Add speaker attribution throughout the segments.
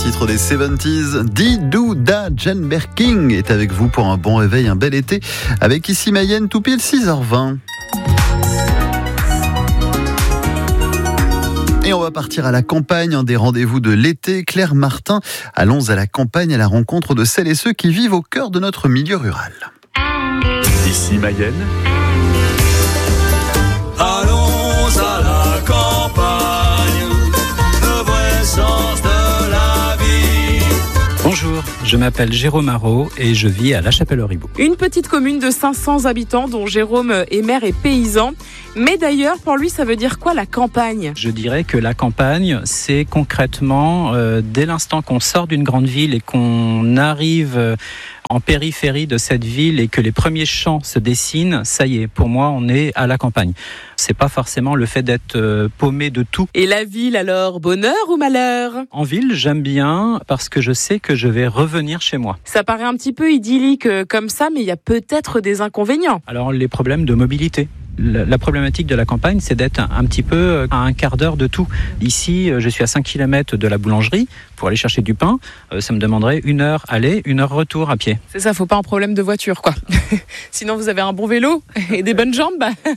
Speaker 1: titre des 70s. Didouda, Jane Birkin est avec vous pour un bon réveil, un bel été. Avec ici Mayenne, tout pile 6h20. Et on va partir à la campagne, un des rendez-vous de l'été. Claire Martin, allons à la campagne à la rencontre de celles et ceux qui vivent au cœur de notre milieu rural.
Speaker 2: Ici Mayenne.
Speaker 3: Allons à la campagne, le vrai sens de la vie.
Speaker 4: Bonjour, je m'appelle Jérôme Marot et je vis à La Chapelle-Auribout.
Speaker 5: Une petite commune de 500 habitants dont Jérôme est maire et paysan. Mais d'ailleurs, pour lui, ça veut dire quoi la campagne ?
Speaker 4: Je dirais que la campagne, c'est concrètement, dès l'instant qu'on sort d'une grande ville et qu'on arrive en périphérie de cette ville et que les premiers champs se dessinent, ça y est, pour moi, on est à la campagne. C'est pas forcément le fait d'être paumé de tout.
Speaker 5: Et la ville alors, bonheur ou malheur ?
Speaker 4: En ville, j'aime bien parce que je sais que je vais revenir chez moi.
Speaker 5: Ça paraît un petit peu idyllique comme ça, mais il y a peut-être des inconvénients.
Speaker 4: Alors, les problèmes de mobilité. La problématique de la campagne, c'est d'être un petit peu à un quart d'heure de tout. Ici, je suis à 5 km de la boulangerie. Pour aller chercher du pain, ça me demanderait 1 heure aller, 1 heure retour à pied.
Speaker 5: C'est ça, faut pas un problème de voiture, quoi. Sinon, vous avez un bon vélo et des bonnes jambes.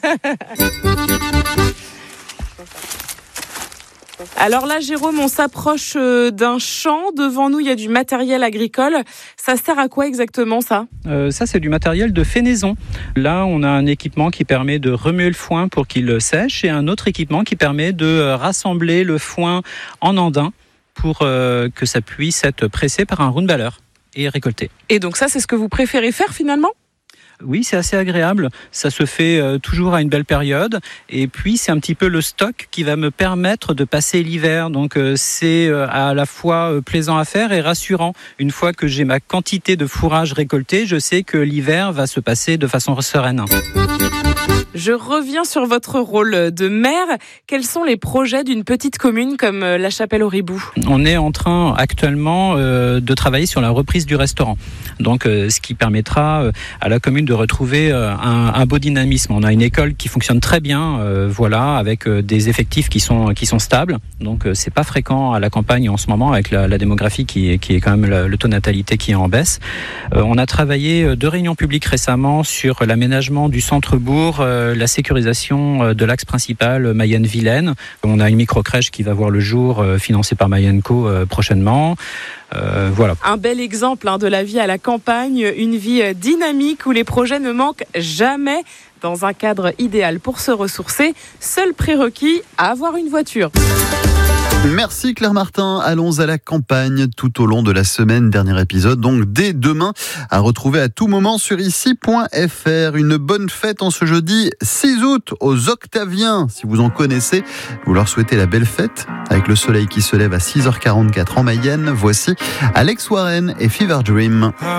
Speaker 5: Alors là, Jérôme, on s'approche d'un champ. Devant nous, il y a du matériel agricole. Ça sert à quoi exactement, ça ?
Speaker 4: Ça, c'est du matériel de fenaison. Là, on a un équipement qui permet de remuer le foin pour qu'il sèche et un autre équipement qui permet de rassembler le foin en andin pour que ça puisse être pressé par un roundballer et récolté.
Speaker 5: Et donc ça, c'est ce que vous préférez faire finalement ?
Speaker 4: Oui, c'est assez agréable. Ça se fait toujours à une belle période. Et puis, c'est un petit peu le stock qui va me permettre de passer l'hiver. Donc, c'est à la fois plaisant à faire et rassurant. Une fois que j'ai ma quantité de fourrage récolté, je sais que l'hiver va se passer de façon sereine.
Speaker 5: Je reviens sur votre rôle de maire. Quels sont les projets d'une petite commune comme La Chapelle-Auribout ?
Speaker 4: On est en train actuellement de travailler sur la reprise du restaurant. Donc, ce qui permettra à la commune de retrouver un beau dynamisme. On a une école qui fonctionne très bien, avec des effectifs qui sont stables. Donc, c'est pas fréquent à la campagne en ce moment avec la démographie qui est quand même le taux de natalité qui est en baisse. On a travaillé 2 réunions publiques récemment sur l'aménagement du centre-bourg, la sécurisation de l'axe principal Mayenne-Vilaine. On a une micro-crèche qui va voir le jour, financée par Mayenne-Co prochainement. Voilà.
Speaker 5: Un bel exemple de la vie à la campagne, une vie dynamique où les projets ne manquent jamais. Dans un cadre idéal pour se ressourcer, seul prérequis, avoir une voiture.
Speaker 1: Merci Claire Martin, allons à la campagne tout au long de la semaine, dernier épisode, donc dès demain, à retrouver à tout moment sur ici.fr. Une bonne fête en ce jeudi 6 août aux Octaviens, si vous en connaissez, vous leur souhaitez la belle fête, avec le soleil qui se lève à 6h44 en Mayenne. Voici Alex Warren et Fever Dream.